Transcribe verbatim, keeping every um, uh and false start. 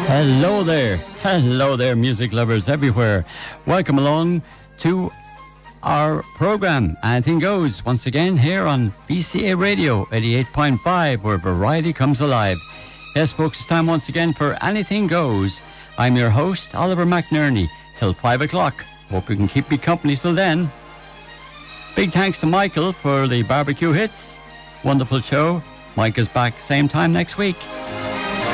Hello there, hello there, music lovers everywhere. Welcome along to our program, Anything Goes, once again here on B C A Radio eighty-eight point five, where variety comes alive. Yes, folks, it's time once again for Anything Goes. I'm your host, Oliver McNerney, till five o'clock. Hope you can keep me company till then. Big thanks to Michael for the barbecue hits. Wonderful show. Mike is back same time next week.